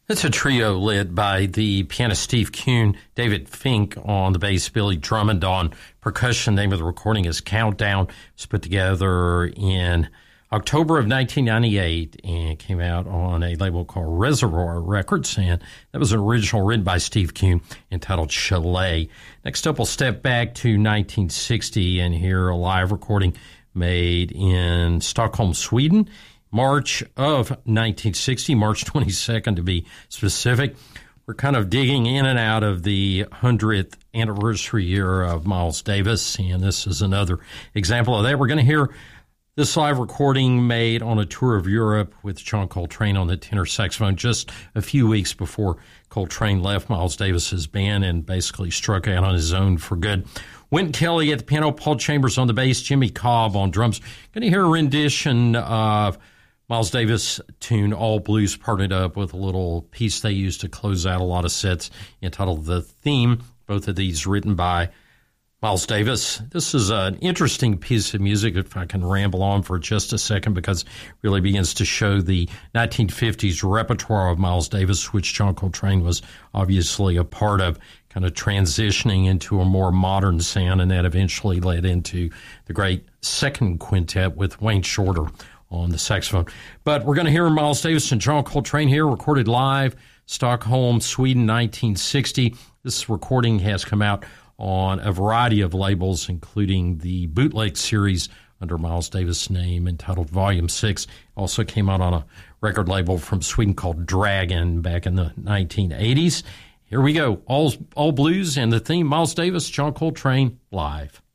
It's a trio led by the pianist Steve Kuhn, David Fink on the bass, Billy Drummond on percussion. The name of the recording is Countdown. It was put together in October of 1998 and came out on a label called Reservoir Records, and that was an original written by Steve Kuhn entitled Chalet. Next up, we'll step back to 1960 and hear a live recording made in Stockholm, Sweden. March of 1960, March 22nd to be specific. We're kind of digging in and out of the 100th anniversary year of Miles Davis, and this is another example of that. We're going to hear this live recording made on a tour of Europe with John Coltrane on the tenor saxophone just a few weeks before Coltrane left Miles Davis's band and basically struck out on his own for good. Wynton Kelly at the piano, Paul Chambers on the bass, Jimmy Cobb on drums. Going to hear a rendition of Miles Davis tune All Blues partnered up with a little piece they used to close out a lot of sets entitled The Theme, both of these written by Miles Davis. This is an interesting piece of music, if I can ramble on for just a second, because it really begins to show the 1950s repertoire of Miles Davis, which John Coltrane was obviously a part of, kind of transitioning into a more modern sound, and that eventually led into the great second quintet with Wayne Shorter on the saxophone. But we're going to hear Miles Davis and John Coltrane here, recorded live, Stockholm, Sweden, 1960. This recording has come out on a variety of labels, including the bootleg series under Miles Davis' name entitled Volume 6. Also came out on a record label from Sweden called Dragon back in the 1980s. Here we go. All Blues and the theme, Miles Davis, John Coltrane, live.